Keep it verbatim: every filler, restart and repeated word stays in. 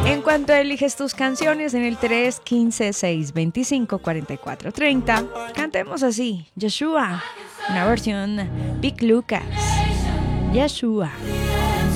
En cuanto eliges tus canciones en el tres quince seis veinticinco cuarenta y cuatro treinta, cantemos así, Yeshua, una versión Big Lucas, Yeshua.